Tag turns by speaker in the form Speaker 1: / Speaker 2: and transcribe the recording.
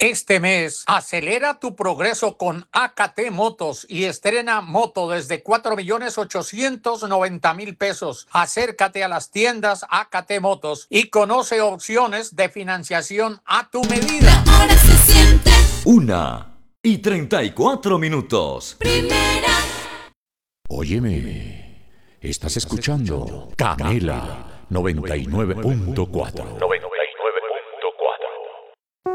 Speaker 1: Este mes, acelera tu progreso con AKT Motos y estrena moto desde 4.890.000 pesos. Acércate a las tiendas AKT Motos y conoce opciones de financiación a tu medida.
Speaker 2: Ahora se siente
Speaker 3: 1:34.
Speaker 2: Primera.
Speaker 4: Óyeme, estás escuchando Canela 99.4.